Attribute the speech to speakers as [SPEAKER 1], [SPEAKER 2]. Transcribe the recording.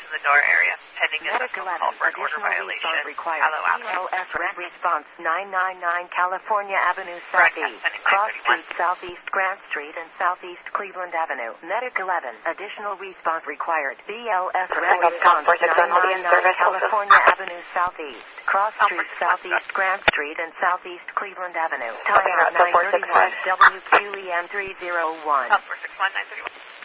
[SPEAKER 1] in the door area. Pending is a
[SPEAKER 2] Medic
[SPEAKER 1] phone
[SPEAKER 2] 11,
[SPEAKER 1] call for an order
[SPEAKER 2] additional
[SPEAKER 1] violation.
[SPEAKER 2] response required.
[SPEAKER 1] Hello, Apple.
[SPEAKER 2] ELS Red Response 999 California Avenue
[SPEAKER 1] Broadcast
[SPEAKER 2] Southeast,
[SPEAKER 1] pending
[SPEAKER 2] Cross
[SPEAKER 1] 931.
[SPEAKER 2] Street Southeast Grant Street and Southeast Cleveland Avenue. Medic 11, additional response required. BLS Red Response 999 California Avenue Southeast, Cross Street Southeast Grant Street and Southeast Cleveland Avenue. Time 9:35 WQEM 301.
[SPEAKER 1] 461 931.